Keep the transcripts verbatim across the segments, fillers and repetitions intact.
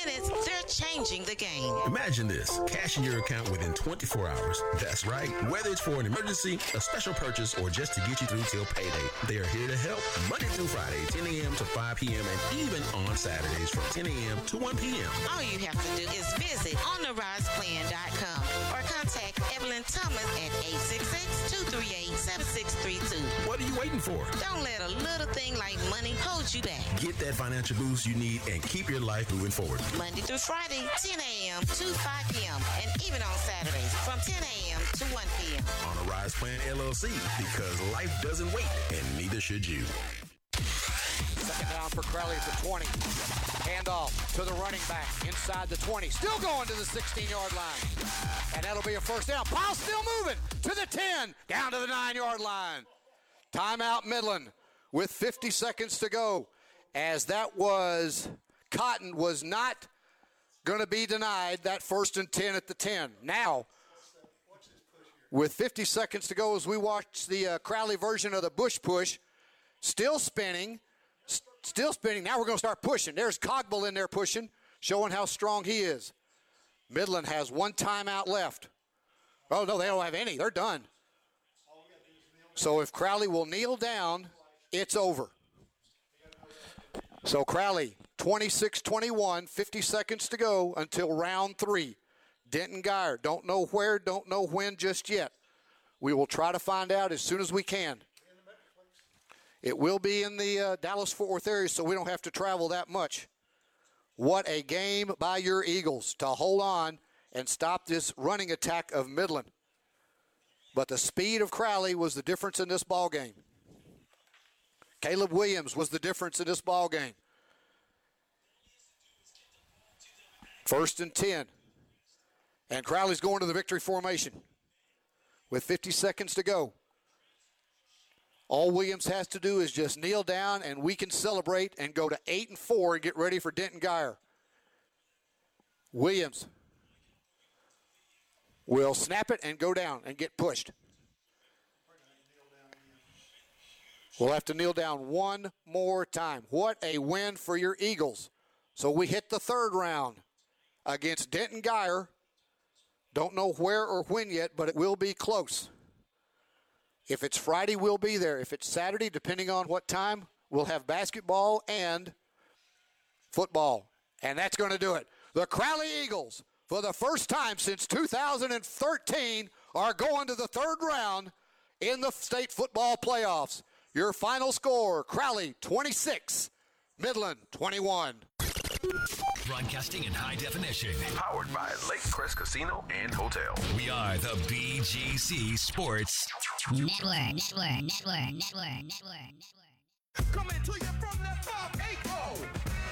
minutes, they're changing the game. Imagine this, cash in your account within twenty-four hours. That's right. Whether it's for an emergency, a special purchase, or just to get you through till payday, they are here to help. Monday through Friday, ten a.m. to five p.m. and even on Saturdays from ten a.m. to one p.m. All you have to do is visit on the rise plan dot com or contact Evelyn Thomas at eight six six, two three eight, seven six three two. What are you waiting for? Don't let a little thing like money hold you back. Get that financial boost you need and keep your life moving forward. Monday through Friday, ten a.m. to five p.m. and even on Saturdays from ten a.m. to one p.m. On a Rise Plan L L C, because life doesn't wait, and neither should you. Second down for Crowley at the twenty. Handoff to the running back inside the twenty. Still going to the sixteen-yard line. And that'll be a first down. Powell still moving to the ten, down to the nine-yard line. Timeout Midland with fifty seconds to go, as that was Cotton was not going to be denied that first and ten at the ten. Now, with fifty seconds to go as we watch the uh, Crowley version of the Bush push, still spinning, st- still spinning. Now we're going to start pushing. There's Cogble in there pushing, showing how strong he is. Midland has one timeout left. Oh, no, they don't have any. They're done. So if Crowley will kneel down, it's over. So Crowley, twenty-six twenty-one, fifty seconds to go until round three. Denton Guyer, don't know where, don't know when just yet. We will try to find out as soon as we can. It will be in the uh, Dallas-Fort Worth area, so we don't have to travel that much. What a game by your Eagles to hold on and stop this running attack of Midland. But the speed of Crowley was the difference in this ball game. Caleb Williams was the difference in this ball game. First and ten. And Crowley's going to the victory formation with fifty seconds to go. All Williams has to do is just kneel down, and we can celebrate and go to eight and four and get ready for Denton Guyer. Williams will snap it and go down and get pushed. We'll have to kneel down one more time. What a win for your Eagles. So we hit the third round against Denton Guyer. Don't know where or when yet, but it will be close. If it's Friday, we'll be there. If it's Saturday, depending on what time, we'll have basketball and football. And that's going to do it. The Crowley Eagles, for the first time since two thousand thirteen, are going to the third round in the state football playoffs. Your final score, Crowley twenty-six, Midland twenty-one. Broadcasting in high definition. Powered by Lake Crest Casino and Hotel. We are the B G C Sports Network, Network, Network, Network, Network, Network. Coming to you from that five eight oh.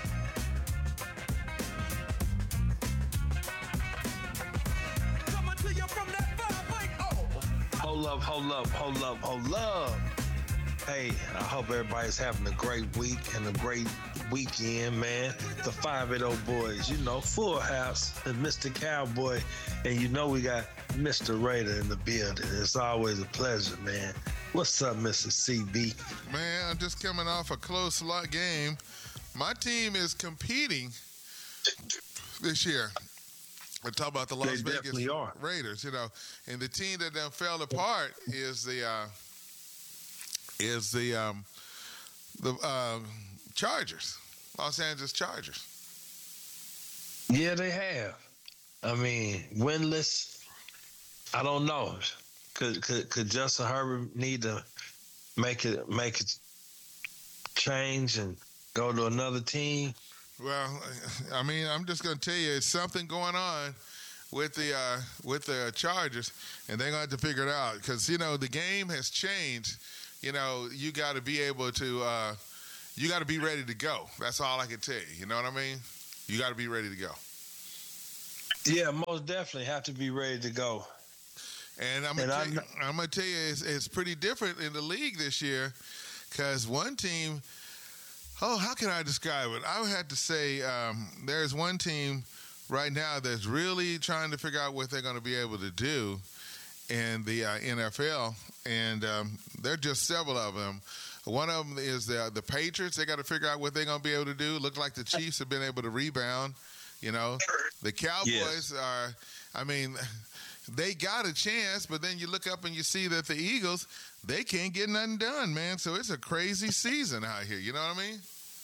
Coming to you from that five eight oh. Hold up, hold up, hold up, hold up. Hey, I hope everybody's having a great week and a great weekend, man. The five eight oh boys, you know, Full House and Mister Cowboy. And you know we got Mister Raider in the building. It's always a pleasure, man. What's up, Mister C B? Man, I'm just coming off a close lot game. My team is competing this year. We're talking about the Las They Vegas definitely are. Raiders, you know. And the team that done fell apart is the uh, is the um, the uh, Chargers, Los Angeles Chargers. Yeah, they have. I mean, winless. I don't know. Could could could Justin Herbert need to make it make it change and go to another team? Well, I mean, I'm just going to tell you, it's something going on with the uh, with the Chargers, and they're going to have to figure it out because you know the game has changed. You know, you got to be able to, uh, you got to be ready to go. That's all I can tell you. You know what I mean? You got to be ready to go. Yeah, most definitely have to be ready to go. And I'm gonna tell you, I'm gonna tell you, it's, it's pretty different in the league this year because one team. Oh, how can I describe it? I would have to say um, there's one team right now that's really trying to figure out what they're going to be able to do in the uh, N F L, and um, there are just several of them. One of them is the the Patriots. They got to figure out what they're going to be able to do. Look like the Chiefs have been able to rebound. You know, the Cowboys yes. are, I mean, they got a chance, but then you look up and you see that the Eagles, they can't get nothing done, man. So it's a crazy season out here. You know what I mean?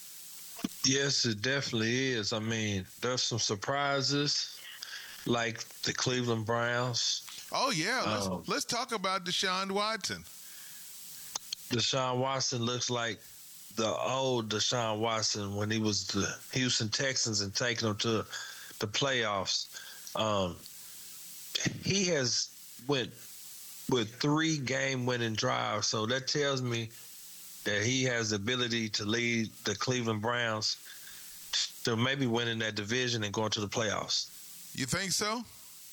Yes, it definitely is. I mean, there's some surprises like the Cleveland Browns. Oh, yeah. Let's, um, let's talk about Deshaun Watson. Deshaun Watson looks like the old Deshaun Watson when he was the Houston Texans and taking them to the playoffs. Um, he has went with three game-winning drives, so that tells me that he has the ability to lead the Cleveland Browns to maybe winning that division and going to the playoffs. You think so?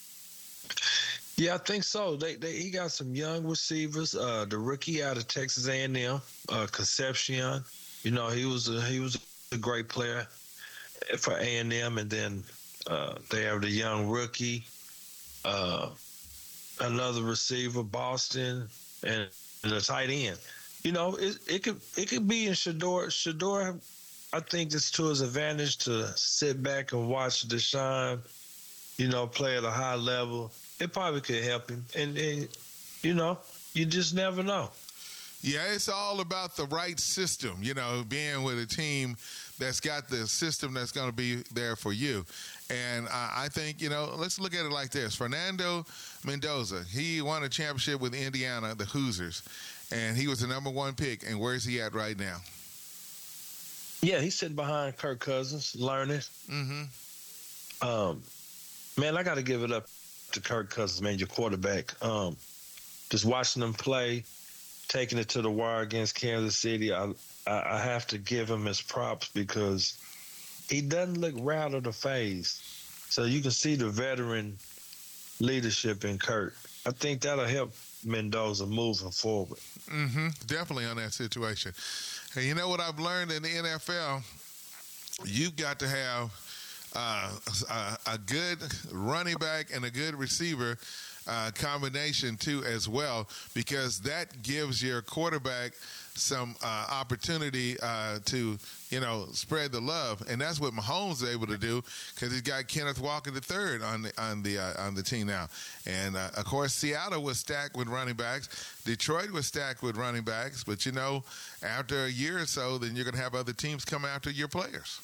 Yeah, I think so. They, they he got some young receivers. Uh, the rookie out of Texas A and M, uh, Concepcion. You know, he was a, he was a great player for A and M, and then uh, they have the young rookie, uh, another receiver, Boston, and, and a tight end. You know, it it could it could be in Shador. Shador, I think it's to his advantage to sit back and watch Deshaun, you know, play at a high level. It probably could help him. And, and, you know, you just never know. Yeah, it's all about the right system, you know, being with a team that's got the system that's going to be there for you. And uh, I think, you know, let's look at it like this. Fernando Mendoza, he won a championship with Indiana, the Hoosiers, and he was the number one pick. And where's he at right now? Yeah, he's sitting behind Kirk Cousins, learning. Mm-hmm. Um, man, I got to give it up to Kirk Cousins, man, your quarterback. Um, just watching him play, taking it to the wire against Kansas City, I, I I have to give him his props because he doesn't look rattled or phased. So you can see the veteran leadership in Kirk. I think that'll help Mendoza moving forward. Mm-hmm. Definitely on that situation. Hey, you know what I've learned in the N F L? You've got to have Uh, a, a good running back and a good receiver uh, combination too as well, because that gives your quarterback some uh, opportunity uh, to, you know, spread the love, and that's what Mahomes is able to do because he's got Kenneth Walker the third on the on the uh, on the team now, and uh, of course Seattle was stacked with running backs, Detroit was stacked with running backs, but you know, after a year or so, then you're going to have other teams come after your players.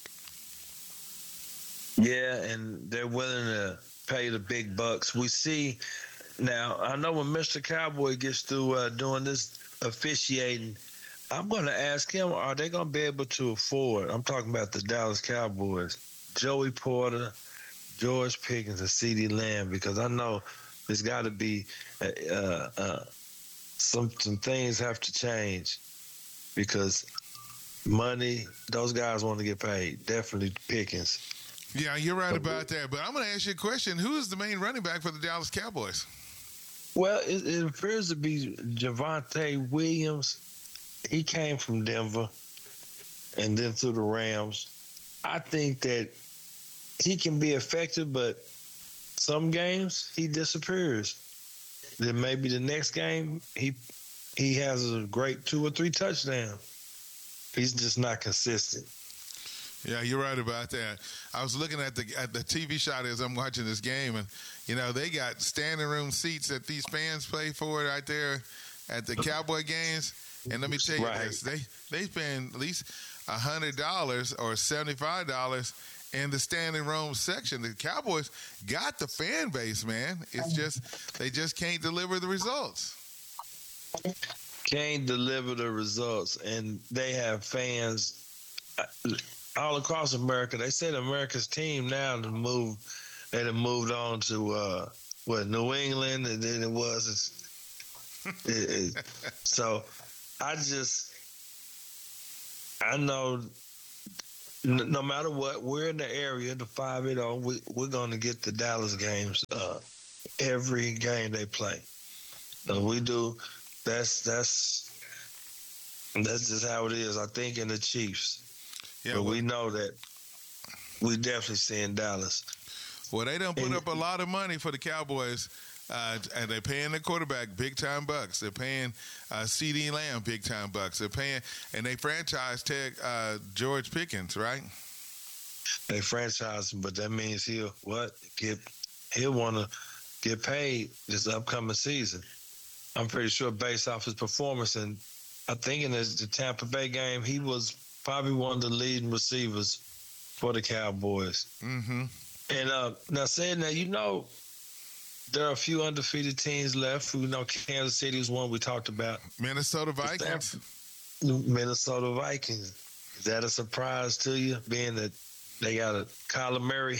Yeah, and they're willing to pay the big bucks. We see now, I know when Mister Cowboy gets through uh, doing this officiating, I'm going to ask him, are they going to be able to afford, I'm talking about the Dallas Cowboys, Joey Porter, George Pickens, and CeeDee Lamb, because I know there's got to be uh, uh, some, some things have to change because money, those guys want to get paid, definitely Pickens. Yeah, you're right about that. But I'm going to ask you a question. Who is the main running back for the Dallas Cowboys? Well, it, it appears to be Javonte Williams. He came from Denver and then through the Rams. I think that he can be effective, but some games he disappears. Then maybe the next game he he has a great two or three touchdowns. He's just not consistent. Yeah, you're right about that. I was looking at the at the T V shot as I'm watching this game, and, you know, they got standing room seats that these fans pay for right there at the Cowboy games. And let me tell you right. this, they, they spend at least one hundred dollars or seventy-five dollars in the standing room section. The Cowboys got the fan base, man. It's just, they just can't deliver the results. Can't deliver the results, and they have fans all across America. They said America's team now to move. They have moved on to uh, what New England, and then it was. It's, it, it, so I just I know n- no matter what, we're in the area, the five eight zero. We, we're going to get the Dallas games uh, every game they play. So we do. That's that's that's just how it is. I think in the Chiefs. Yeah, but well, we know that we definitely seeing Dallas. Well, they don't put and, up a lot of money for the Cowboys, uh, and they're paying the quarterback big time bucks. They're paying uh, CeeDee Lamb big time bucks. They're paying, and they franchise tag uh, George Pickens, right? they franchise him, but that means he'll what get he'll want to get paid this upcoming season. I'm pretty sure based off his performance, and I think in his, the Tampa Bay game, he was probably one of the leading receivers for the Cowboys. Mm-hmm. And uh, now saying that, you know, there are a few undefeated teams left. You know, Kansas City is one we talked about. Minnesota Vikings. Minnesota Vikings. Is that a surprise to you, being that they got a Kyler Murray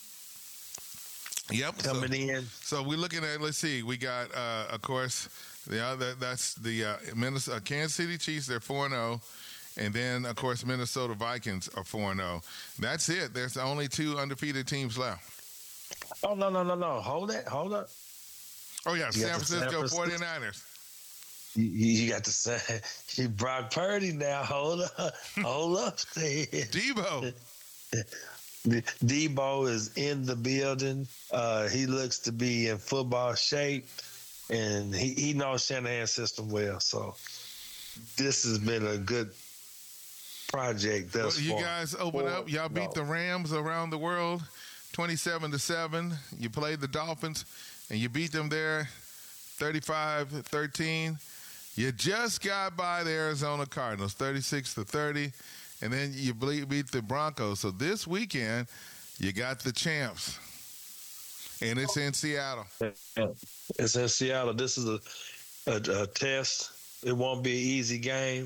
yep. coming so, in? So we're looking at, let's see, we got, uh, of course, the other, that's the uh, Minnesota, uh, Kansas City Chiefs, they're four and oh. And then, of course, Minnesota Vikings are four and oh. That's it. There's only two undefeated teams left. Oh, no, no, no, no. Hold it. Hold up. Oh, yeah, You San got the San Francisco Francisco- forty-niners. You, you got to say, you Brock Purdy now. Hold up. Hold up there. Debo. Debo is in the building. Uh, he looks to be in football shape, and he, he knows Shanahan's system well. So this has been a good project thus Well, you far. guys open up. Y'all beat no. the Rams around the world twenty-seven to seven. You played the Dolphins, and you beat them there thirty-five thirteen. You just got by the Arizona Cardinals thirty-six to thirty, and then you ble- beat the Broncos. So this weekend, you got the champs, and it's in Seattle. It's in Seattle. This is a, a, a test. It won't be an easy game.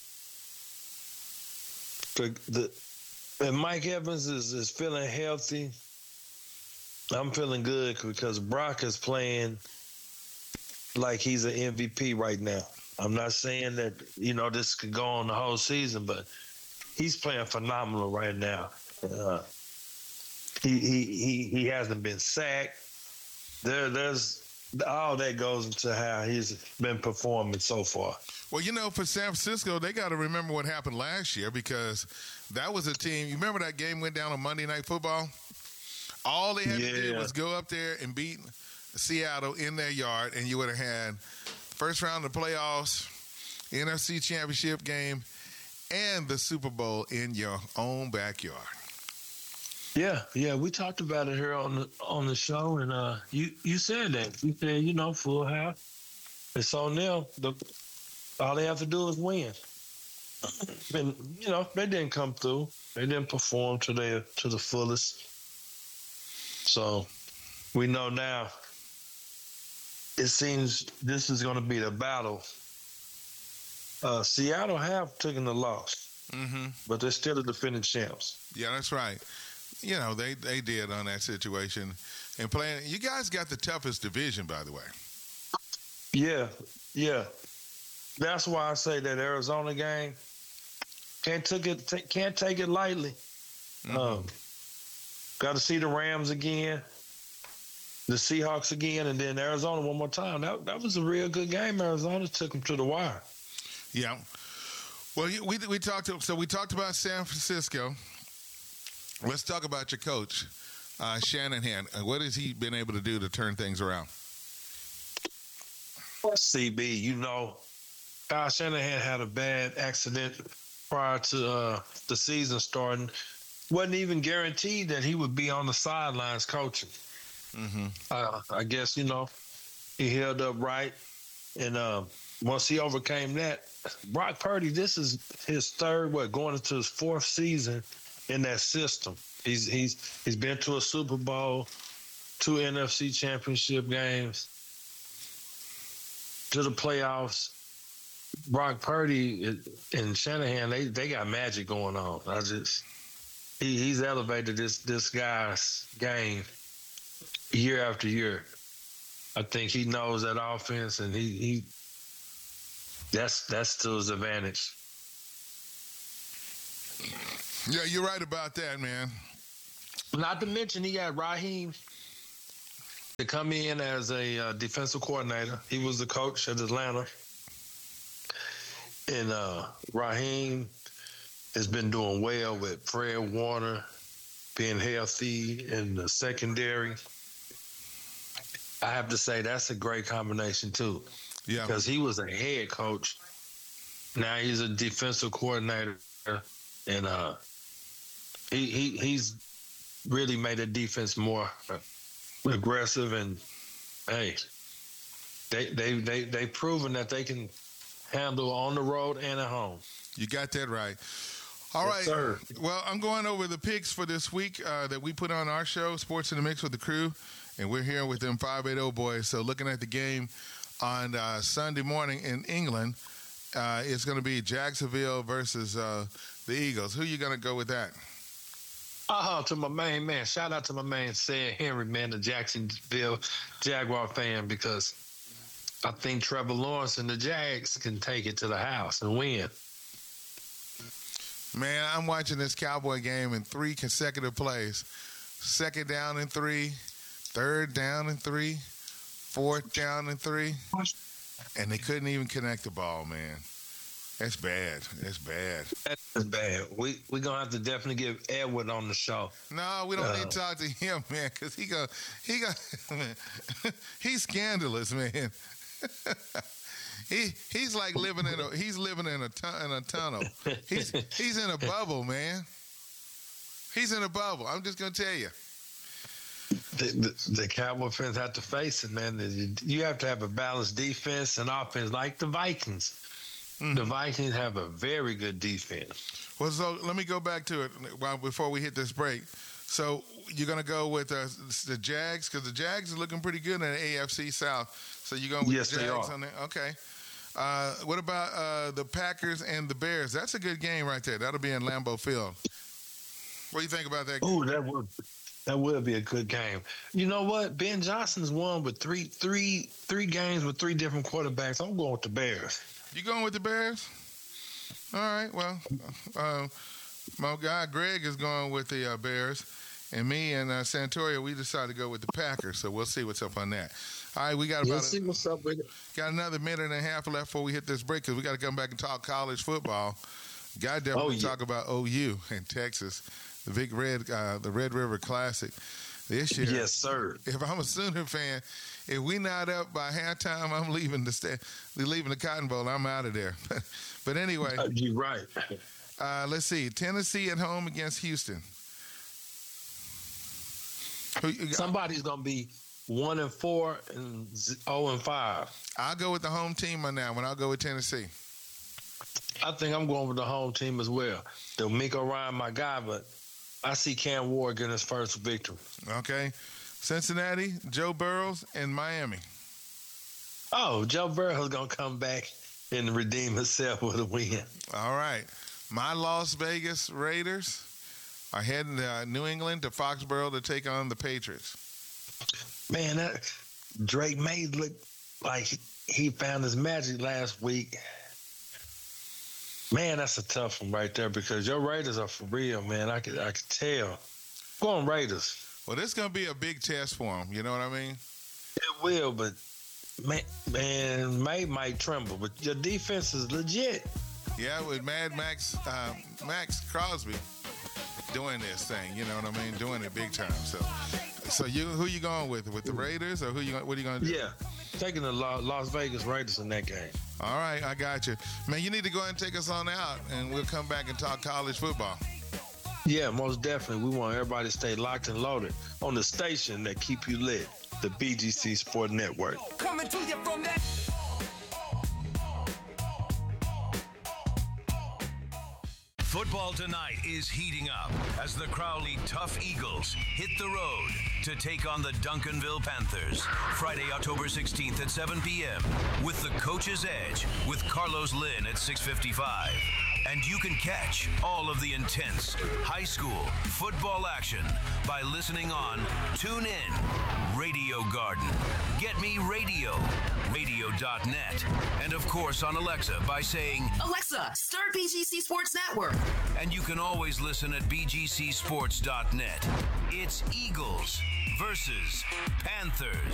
The, the, and Mike Evans is, is feeling healthy. I'm feeling good because Brock is playing like he's an M V P right now. I'm not saying that, you know, this could go on the whole season, but he's playing phenomenal right now. Uh, he, he he he hasn't been sacked. There there's all that goes into how he's been performing so far. Well, you know, for San Francisco, they got to remember what happened last year because that was a team. You remember that game went down on Monday Night Football? All they had Yeah. to do was go up there and beat Seattle in their yard, and you would have had first round of the playoffs, N F C Championship game, and the Super Bowl in your own backyard. Yeah, yeah, we talked about it here on the on the show, and uh, you you said that. You said, you know, full house. It's on them. The, all they have to do is win. And you know, they didn't come through. They didn't perform to their to the fullest. So we know now. It seems this is going to be the battle. Uh, Seattle have taken the loss, Mm-hmm. but they're still the defending champs. Yeah, that's right. You know, they, they did on that situation. And playing, you guys got the toughest division, by the way. Yeah, yeah. That's why I say that Arizona game can't take it t- can't take it lightly. Mm-hmm. Um, got to see the Rams again, the Seahawks again, and then Arizona one more time. That that was a real good game. Arizona took them to the wire. Yeah. Well, you- we we talked so we talked about San Francisco. Let's talk about your coach, uh, Shanahan. Uh, What has he been able to do to turn things around? C B, you know, Kyle Shanahan had a bad accident prior to uh, the season starting. Wasn't even guaranteed that he would be on the sidelines coaching. Mm-hmm. Uh, I guess, you know, he held up right. And um, once he overcame that, Brock Purdy, this is his third, what, going into his fourth season in that system. He's he's he's been to a Super Bowl, two N F C championship games, to the playoffs. Brock Purdy and Shanahan, they, they got magic going on. I just he, he's elevated this this guy's game year after year. I think he knows that offense, and he, he that's that's to his advantage. Yeah, you're right about that, man. Not to mention, he got Raheem to come in as a uh, defensive coordinator. He was the coach at Atlanta. And uh, Raheem has been doing well with Fred Warner being healthy in the secondary. I have to say that's a great combination, too. Yeah. Because he was a head coach. Now he's a defensive coordinator. And uh, he, he he's really made the defense more aggressive, and hey, they they they they proven that they can handle on the road and at home. You got that right. All yes, right. Sir. Well, I'm going over the picks for this week uh, that we put on our show, Sports in the Mix with the Crew, and we're here with them five eighty boys. So looking at the game on uh, Sunday morning in England, uh, it's going to be Jacksonville versus uh, the Eagles. Who you going to go with that? Oh, to my main man. Shout out to my man, Sam Henry, man, the Jacksonville Jaguar fan, because I think Trevor Lawrence and the Jags can take it to the house and win. Man, I'm watching this Cowboy game in three consecutive plays. Second down and three, third down and three, fourth down and three, and they couldn't even connect the ball, man. That's bad. That's bad. That's bad. We we gonna have to definitely get Edward on the show. No, we don't uh, need to talk to him, man, because he go he go he's scandalous, man. he he's like living in a he's living in a tu- in a tunnel. He's he's in a bubble, man. He's in a bubble. I'm just gonna tell you. The, the, the Cowboy fans have to face it, man. You have to have a balanced defense and offense like the Vikings. Mm-hmm. The Vikings have a very good defense. Well, so let me go back to it while before we hit this break. So you're going to go with uh, the Jags, because the Jags are looking pretty good in the A F C South. So you're going with yes, the Jags they are. on there? Okay. Uh, what about uh, the Packers and the Bears? That's a good game right there. That'll be in Lambeau Field. What do you think about that game? Oh, that would that would be a good game. You know what? Ben Johnson's won with three, three, three games with three different quarterbacks. I'm going with the Bears. You going with the Bears? All right. Well, uh, my guy Greg is going with the uh, Bears, and me and uh, Santoria, we decided to go with the Packers. So we'll see what's up on that. All right, we got about we'll see a, what's up with it. Got another minute and a half left before we hit this break, because we got to come back and talk college football. Got to definitely oh, yeah. talk about O U in Texas, the big red, uh, the Red River Classic this year. Yes, sir. If I'm a Sooner fan, if we not up by halftime, I'm leaving the sta- leaving the Cotton Bowl. I'm out of there. But anyway, uh, you're right. Uh, let's see. Tennessee at home against Houston. Somebody's gonna be one and four and zero and five. I'll go with the home team on that one. I'll go with Tennessee. I think I'm going with the home team as well. D'Amico Ryan, my guy, but I see Cam Ward getting his first victory. Okay. Cincinnati, Joe Burrows, and Miami. Oh, Joe Burrow's going to come back and redeem himself with a win. All right. My Las Vegas Raiders are heading to uh, New England to Foxborough to take on the Patriots. Man, that Drake May looked like he found his magic last week. Man, that's a tough one right there, because your Raiders are for real, man. I could I could tell. Go on, Raiders. Well, this is going to be a big test for him. You know what I mean? It will, but man, man May might tremble. But your defense is legit. Yeah, with Mad Max, uh, Max Crosby doing this thing. You know what I mean? Doing it big time. So, so you who you going with? With the Raiders, or who you? What are you going to do? Yeah, taking the Las Vegas Raiders in that game. All right, I got you. Man, you need to go ahead and take us on out, and we'll come back and talk college football. Yeah, most definitely. We want everybody to stay locked and loaded on the station that keep you lit, the B G C Sport Network. Coming to you from that. Football tonight is heating up as the Crowley Tough Eagles hit the road to take on the Duncanville Panthers. Friday, October sixteenth at seven p.m. with the Coach's Edge with Carlos Lynn at six fifty-five. And you can catch all of the intense high school football action by listening on TuneIn, Radio Garden, Get Me Radio, radio dot net, and of course on Alexa by saying, Alexa, start B G C Sports Network. And you can always listen at b g c sports dot net. It's Eagles versus Panthers.